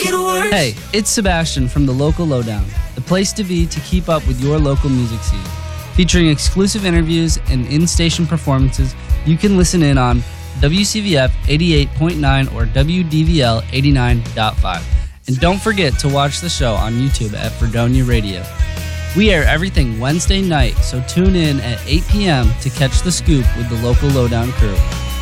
Hey, it's Sebastian from the Local Lowdown, the place to be to keep up with your local music scene. Featuring exclusive interviews and in-station performances, you can listen in on WCVF 88.9 or WDVL 89.5. And don't forget to watch the show on YouTube at Fredonia Radio. We air everything Wednesday night, so tune in at 8 p.m. to catch the scoop with the Local Lowdown crew.